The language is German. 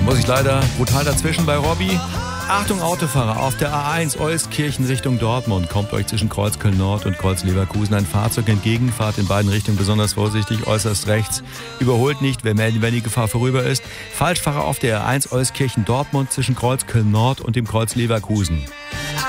muss ich leider brutal dazwischen bei Robby. Achtung Autofahrer, auf der A1 Euskirchen Richtung Dortmund kommt euch zwischen Kreuzköln Nord und Kreuz Leverkusen ein Fahrzeug entgegen. Fahrt in beiden Richtungen besonders vorsichtig, äußerst rechts. Überholt nicht, wer melden, wenn die Gefahr vorüber ist. Falschfahrer auf der A1 Euskirchen Dortmund zwischen Kreuzköln Nord und dem Kreuz Leverkusen.